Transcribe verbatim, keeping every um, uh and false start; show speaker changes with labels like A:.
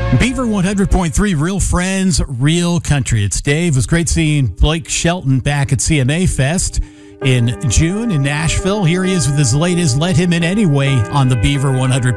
A: Beaver one hundred point three, Real Friends, Real Country. It's Dave. It was great seeing Blake Shelton back at C M A Fest in June in Nashville. Here he is with his latest Let Him In Anyway on the Beaver one hundred